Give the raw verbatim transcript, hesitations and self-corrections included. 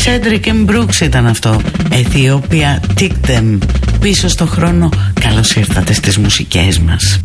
Cedric and Brooks ήταν αυτό. Ethiopia Tick Them. Πίσω στο χρόνο. Καλώς ήρθατε στις μουσικές μας.